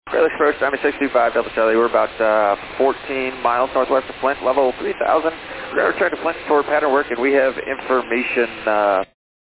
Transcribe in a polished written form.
Fairly First, Army 625, Delta Charlie. We're about 14 miles northwest of Flint, level 3000. We're going to return to Flint for pattern work, and we have information